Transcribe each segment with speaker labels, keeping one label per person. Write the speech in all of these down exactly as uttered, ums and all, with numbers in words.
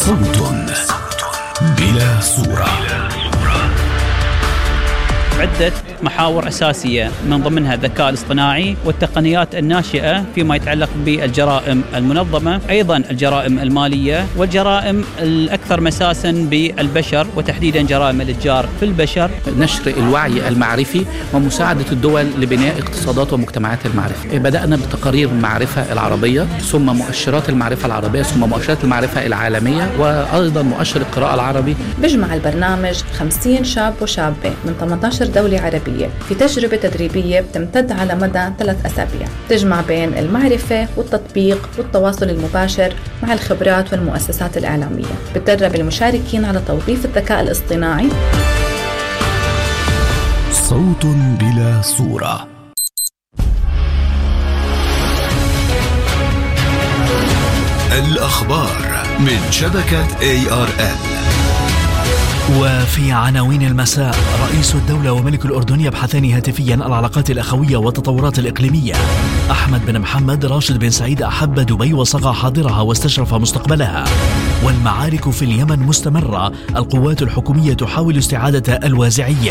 Speaker 1: صوت بلا صورة.
Speaker 2: عدة محاور أساسية من ضمنها الذكاء الاصطناعي والتقنيات الناشئة فيما يتعلق بالجرائم المنظمة، أيضا الجرائم المالية والجرائم الأكثر مساسا بالبشر وتحديدا جرائم الإتجار في البشر.
Speaker 3: نشر الوعي المعرفي ومساعدة الدول لبناء اقتصادات ومجتمعات المعرفة. بدأنا بتقارير المعرفة العربية، ثم مؤشرات المعرفة العربية، ثم مؤشرات المعرفة العالمية، وأيضا مؤشر القراءة العربي.
Speaker 4: بيجمع البرنامج خمسين شاب وشابة من ثمانية عشر دولة عربية في تجربة تدريبية بتمتد على مدى ثلاث أسابيع، تجمع بين المعرفة والتطبيق والتواصل المباشر مع الخبرات والمؤسسات الإعلامية. بتدرب المشاركين على توظيف الذكاء الاصطناعي.
Speaker 1: صوت بلا صورة. الأخبار من شبكة إيه آر إل.
Speaker 5: وفي عناوين المساء: رئيس الدولة وملك الأردن يبحثان هاتفيا العلاقات الأخوية والتطورات الإقليمية. أحمد بن محمد راشد بن سعيد أحب دبي وصغى حاضرها واستشرف مستقبلها. والمعارك في اليمن مستمرة، القوات الحكومية تحاول استعادة الوازعية.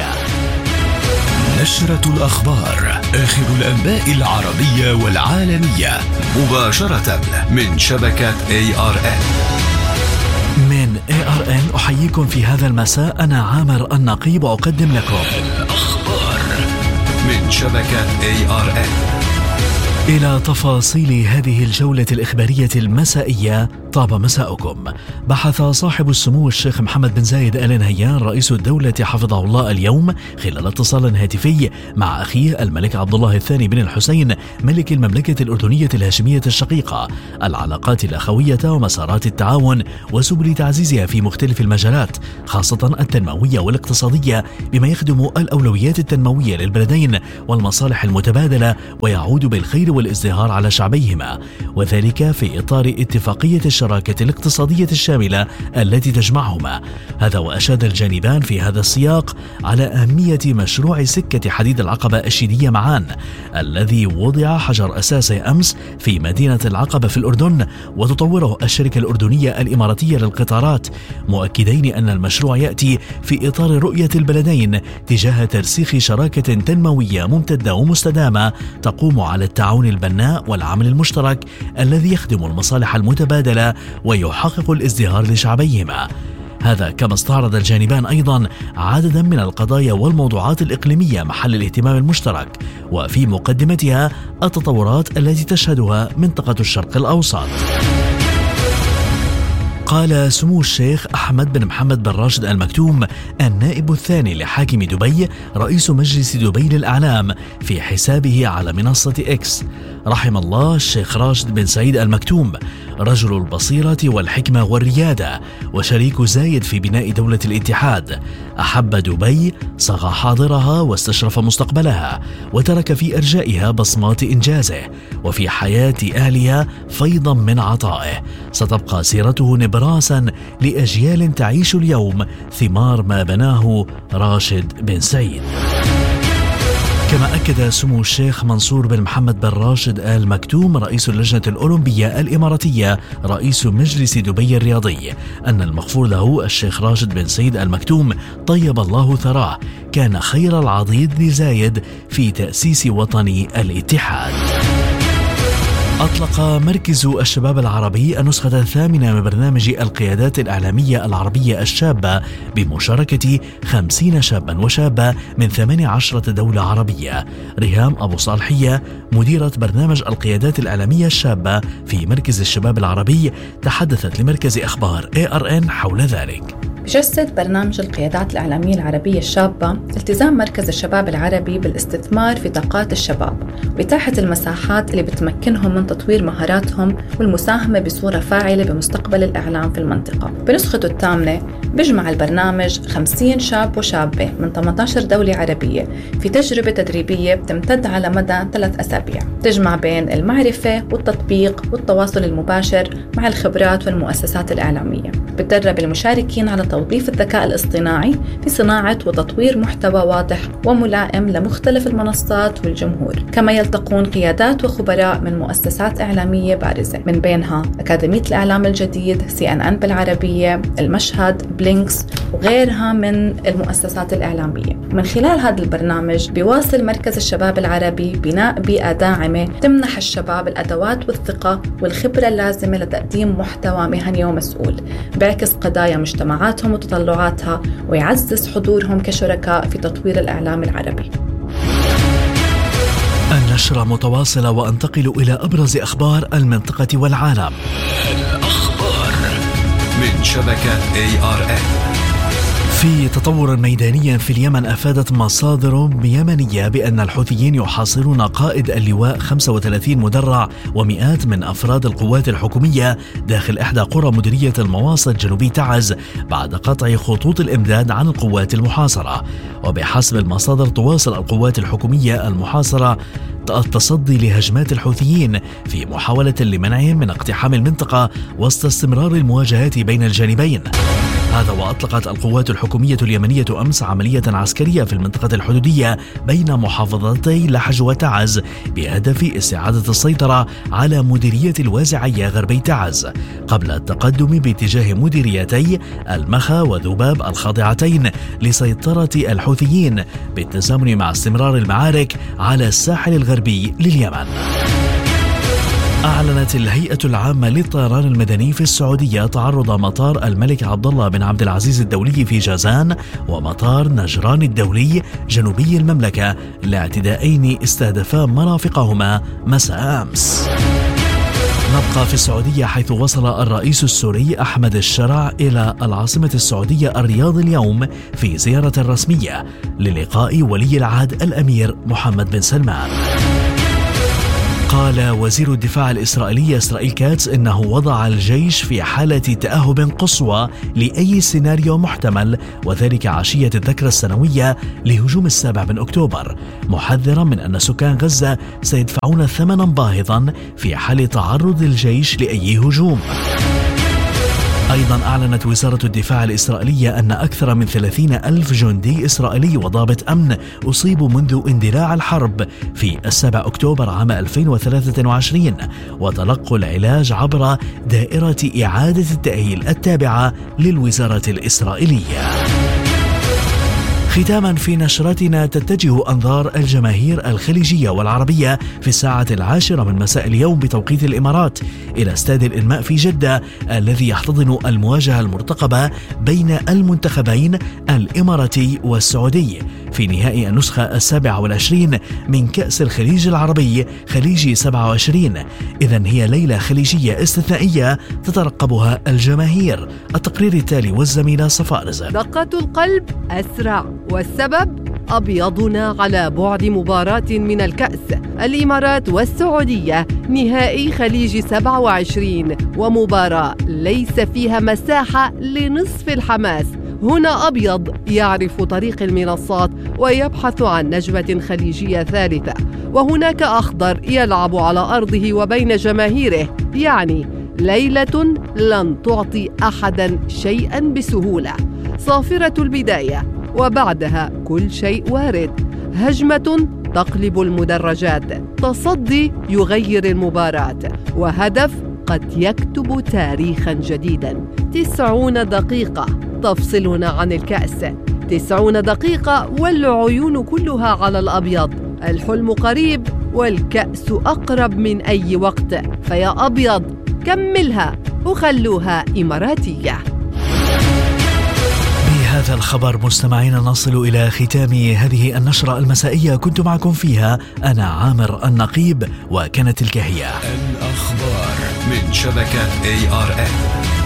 Speaker 1: نشرة الأخبار، آخر الأنباء العربية والعالمية، مباشرة من شبكة إيه آر إل.
Speaker 5: من إيه آر إن أحييكم في هذا المساء، أنا عامر النقيب وأقدم لكم
Speaker 1: الأخبار من شبكة إيه آر إل.
Speaker 5: إلى تفاصيل هذه الجولة الإخبارية المسائية. طاب مساءكم. بحث صاحب السمو الشيخ محمد بن زايد آل نهيان رئيس الدولة حفظه الله اليوم خلال اتصال هاتفي مع أخيه الملك عبد الله الثاني بن الحسين ملك المملكة الأردنية الهاشمية الشقيقة العلاقات الأخوية ومسارات التعاون وسبل تعزيزها في مختلف المجالات، خاصة التنموية والاقتصادية، بما يخدم الأولويات التنموية للبلدين والمصالح المتبادلة ويعود بالخير والازدهار على شعبيهما، وذلك في إطار اتفاقية الشراكة الاقتصادية الشاملة التي تجمعهما. هذا وأشاد الجانبان في هذا السياق على أهمية مشروع سكة حديد العقبة الشيدية معان الذي وضع حجر أساسه أمس في مدينة العقبة في الأردن، وتطوره الشركة الأردنية الإماراتية للقطارات، مؤكدين أن المشروع يأتي في إطار رؤية البلدين تجاه ترسيخ شراكة تنموية ممتدة ومستدامة تقوم على التعاون البناء والعمل المشترك الذي يخدم المصالح المتبادلة ويحقق الازدهار لشعبيهما. هذا كما استعرض الجانبان أيضا عددا من القضايا والموضوعات الإقليمية محل الاهتمام المشترك، وفي مقدمتها التطورات التي تشهدها منطقة الشرق الأوسط. قال سمو الشيخ أحمد بن محمد بن راشد آل مكتوم النائب الثاني لحاكم دبي رئيس مجلس دبي للإعلام في حسابه على منصة إكس: رحم الله الشيخ راشد بن سعيد آل مكتوم، رجل البصيرة والحكمة والريادة وشريك زايد في بناء دولة الاتحاد. أحب دبي، صغى حاضرها واستشرف مستقبلها، وترك في أرجائها بصمات إنجازه، وفي حياة أهلها فيضا من عطائه. ستبقى سيرته نبراسا لأجيال تعيش اليوم ثمار ما بناه راشد بن سعيد. كما أكد سمو الشيخ منصور بن محمد بن راشد آل مكتوم رئيس اللجنة الأولمبية الإماراتية رئيس مجلس دبي الرياضي أن المغفور له الشيخ راشد بن سعيد آل مكتوم طيب الله ثراه كان خير العضيد لزايد في تأسيس وطن الاتحاد. أطلق مركز الشباب العربي النسخة الثامنة من برنامج القيادات الإعلامية العربية الشابة بمشاركة خمسين شابا وشابة من ثمانية عشرة دولة عربية. ريهام أبو صالحية مديرة برنامج القيادات الإعلامية الشابة في مركز الشباب العربي تحدثت لمركز أخبار إيه آر إن حول ذلك.
Speaker 4: بجسد برنامج القيادات الإعلامية العربية الشابة التزام مركز الشباب العربي بالاستثمار في طاقات الشباب وإتاحة المساحات اللي بتمكنهم من تطوير مهاراتهم والمساهمة بصورة فاعلة بمستقبل الإعلام في المنطقة. بنسخته الثامنة بيجمع البرنامج خمسين شاب وشابة من ثمانية عشر دولة عربية في تجربة تدريبية بتمتد على مدى ثلاث أسابيع، تجمع بين المعرفة والتطبيق والتواصل المباشر مع الخبرات والمؤسسات الإعلامية. بتدرب المشاركين على توظيف الذكاء الاصطناعي في صناعة وتطوير محتوى واضح وملائم لمختلف المنصات والجمهور. كما يلتقون قيادات وخبراء من مؤسسات إعلامية بارزة، من بينها أكاديمية الإعلام الجديد، سي إن إن بالعربية، المشهد، بلينكس وغيرها من المؤسسات الإعلامية. من خلال هذا البرنامج بيواصل مركز الشباب العربي بناء بيئة داعمة تمنح الشباب الأدوات والثقة والخبرة اللازمة لتقديم محتوى مهني ومسؤول بيعكس قضايا مجتمعاتهم وتطلعاتها ويعزز حضورهم كشركاء في تطوير الإعلام العربي.
Speaker 5: النشرة متواصلة وانتقل إلى أبرز أخبار المنطقة والعالم.
Speaker 1: الأخبار من شبكة إيه آر إن.
Speaker 5: في تطور ميداني في اليمن، أفادت مصادر يمنية بأن الحوثيين يحاصرون قائد اللواء خمسة وثلاثين مدرع ومئات من أفراد القوات الحكومية داخل إحدى قرى مديرية المواصل جنوبي تعز بعد قطع خطوط الإمداد عن القوات المحاصرة. وبحسب المصادر تواصل القوات الحكومية المحاصرة التصدي لهجمات الحوثيين في محاولة لمنعهم من اقتحام المنطقة وسط استمرار المواجهات بين الجانبين. هذا وأطلقت القوات الحكومية اليمنية أمس عملية عسكرية في المنطقة الحدودية بين محافظتي لحج وتعز بهدف استعادة السيطرة على مديرية الوازعية غربي تعز قبل التقدم باتجاه مديريتي المخا وذباب الخاضعتين لسيطرة الحوثيين بالتزامن مع استمرار المعارك على الساحل الغربي لليمن. أعلنت الهيئة العامة للطيران المدني في السعودية تعرض مطار الملك عبد الله بن عبد العزيز الدولي في جازان ومطار نجران الدولي جنوبي المملكة لاعتداءين استهدفا مرافقهما مساء أمس. نبقى في السعودية، حيث وصل الرئيس السوري أحمد الشرع إلى العاصمة السعودية الرياض اليوم في زيارة رسمية للقاء ولي العهد الأمير محمد بن سلمان. قال وزير الدفاع الإسرائيلي إسرائيل كاتس إنه وضع الجيش في حالة تأهب قصوى لأي سيناريو محتمل، وذلك عشية الذكرى السنوية لهجوم السابع من أكتوبر، محذرا من أن سكان غزة سيدفعون ثمنا باهظا في حال تعرض الجيش لأي هجوم. أيضا أعلنت وزارة الدفاع الإسرائيلية أن أكثر من ثلاثين ألف جندي إسرائيلي وضابط أمن أصيبوا منذ اندلاع الحرب في السابع أكتوبر عام ألفين وثلاثة وعشرين وتلقوا العلاج عبر دائرة إعادة التأهيل التابعة للوزارة الإسرائيلية. ختاما في نشرتنا، تتجه أنظار الجماهير الخليجية والعربية في الساعة العاشرة من مساء اليوم بتوقيت الإمارات إلى استاد الإنماء في جدة الذي يحتضن المواجهة المرتقبة بين المنتخبين الإماراتي والسعودي في نهائي النسخة السابعة والعشرين من كأس الخليج العربي خليجي سبعة وعشرين. إذن هي ليلة خليجية استثنائية تترقبها الجماهير. التقرير التالي والزميلة صفاء رزق.
Speaker 6: دقة القلب أسرع، والسبب أبيضنا على بعد مباراة من الكأس، الإمارات والسعودية، نهائي خليج سبعة وعشرين، ومباراة ليس فيها مساحة لنصف الحماس. هنا أبيض يعرف طريق المنصات ويبحث عن نجمة خليجية ثالثة، وهناك أخضر يلعب على أرضه وبين جماهيره، يعني ليلة لن تعطي أحدا شيئا بسهولة. صافرة البداية وبعدها كل شيء وارد، هجمة تقلب المدرجات، تصدي يغير المباراة، وهدف قد يكتب تاريخا جديدا. تسعون دقيقة تفصلنا عن الكأس، تسعون دقيقة والعيون كلها على الأبيض. الحلم قريب والكأس أقرب من أي وقت، فيا أبيض كملها وخلوها إماراتية.
Speaker 5: بهذا الخبر مستمعين نصل إلى ختام هذه النشرة المسائية، كنت معكم فيها أنا عامر النقيب، وكانت تلك هي
Speaker 1: الأخبار من شبكة إيه آر إن.